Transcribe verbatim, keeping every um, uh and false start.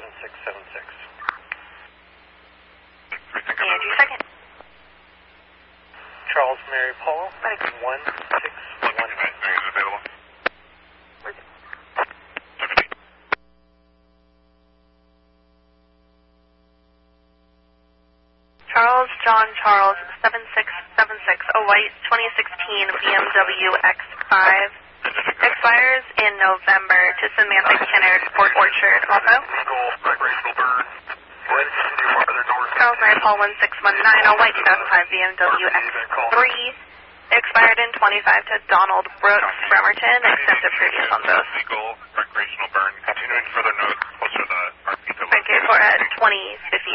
six seven six. Andrew second. Charles Mary Paul, one six one. Available. Charles John Charles, seven six seven six, a white twenty sixteen B M W X five. Expires in November to Samantha Kennard, Port Orchard, also. Charles Mary Paul, one six one nine, a white two thousand five B M W X three. Expired in twenty-five to Donald Brooks, Bremerton, extensive previous on both. Legal recreational burn. Continuing further north, closer to the R P. Okay, for at twenty fifty.